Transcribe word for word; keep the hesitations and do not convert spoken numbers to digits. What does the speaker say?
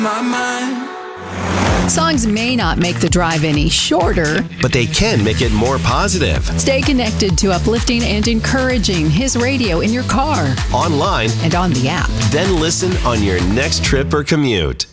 My mind. Songs may not make the drive any shorter, but they can make it more positive. Stay connected to uplifting and encouraging His radio in your car, online, and on the app. Then listen on your next trip or commute.